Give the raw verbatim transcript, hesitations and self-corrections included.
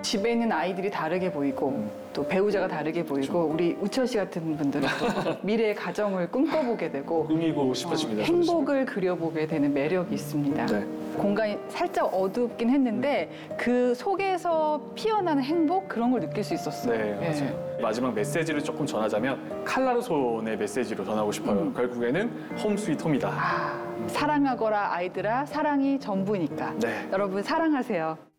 집에 있는 아이들이 다르게 보이고 음. 또 배우자가 다르게 보이고 그렇죠. 우리 우철 씨 같은 분들은 또 미래의 가정을 꿈꿔보게 되고 꾸미고 싶어집니다. 어, 행복을 그려보게 되는 매력이 있습니다. 네. 공간이 살짝 어둡긴 했는데 그 속에서 피어나는 행복 그런 걸 느낄 수 있었어요. 네, 맞아요. 마지막 메시지를 조금 전하자면 칼라르손의 메시지로 전하고 싶어요. 음. 결국에는 홈 스윗 홈이다. 아, 사랑하거라 아이들아 사랑이 전부니까. 네. 여러분 사랑하세요.